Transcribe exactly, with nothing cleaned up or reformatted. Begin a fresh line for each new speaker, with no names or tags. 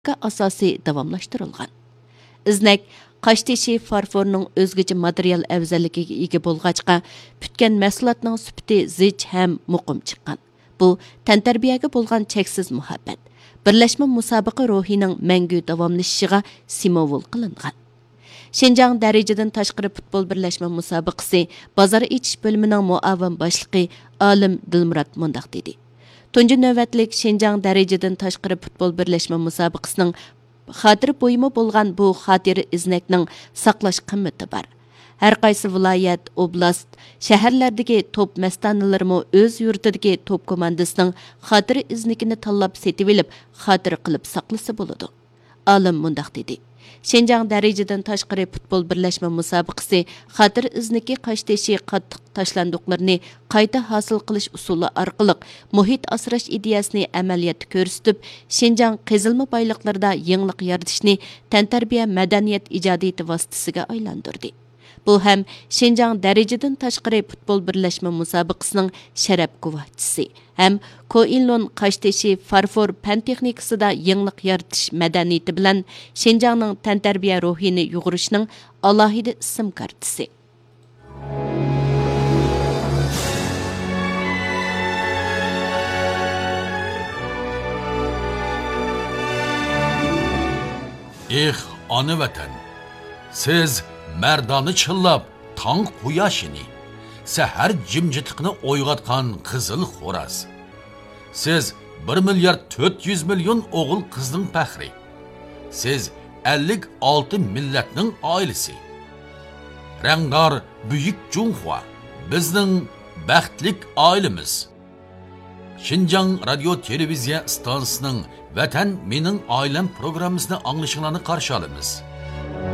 asosi davomlashtirilgan. İznek Qaşteşi farforning o'zgacha material afzalligiga ega bo'lg'achqa, putgan mahsulotning sifati zich ham muqim chiqqan. Bu tantarbiyaga bo'lgan cheksiz muhabbat, birlashma musobaqa ruhining mangu davomlashishiga simvol qilingan. Şinjan darajadan tashqari futbol birlashma musobaqasi bozor etish bo'limining muavin boshlig'i Olim Dilmurod mundaq dedi. Tunji navbatlik Şinjan darajadan tashqari futbol birlashma musobaqasining xotira bo'yimi bo'lgan bu xotira iznakning saqlash qimmati bor. Har qaysi viloyat, oblast, shaharlardagi top mastanalarimo o'z yurtidagi top komandasining xotira iznakini tanlab setib olib, xotira qilib saqlasa bo'ladi. Olim mundaq dedi. Şinjan darajadan tashqari futbol birlashma musobaqasi xotira iznaki Qaşteşi qattiq tashlandiqlarni qayta hosil qilish usuli orqali muhit asrash ideyasini amaliyotda ko'rsatib, Şinjan qazilma boyliqlarida yangilik yaratishni tantarbiya madaniyat ijodiyati vositasiga aylantirdi. Bu ham Şinjan darajadan tashqari futbol birlashma musobaqasining sharaf guvohchisi. Ham Koinlon Qaşteşi farfor fan texnikasida yangilik yaratish madaniyati bilan Şinjanning tantarbiya ruhini yug'irishning alohida ism kartasi.
Eh, ana vatan, siz mardoni chillab tong quyoshini, sahar jimjitliqni o'yg'atgan qizil xo'raz. Siz bir milyard to'rt yuz million o'g'il qizning faxri. Siz ellik olti millatning oilasi. Rangdor buyuk Junxua bizning baxtlik oilamiz. Şinjan radio televiziya stansiyasining Vatan mening oilam programmasini anglashinglarni qarshi olamiz.